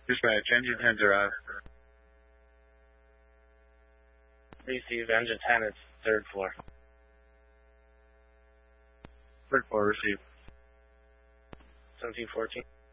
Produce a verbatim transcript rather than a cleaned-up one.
Dispatch, engine ten's arrived. Receive engine ten, it's third floor. Third floor, receive. seventeen fourteen.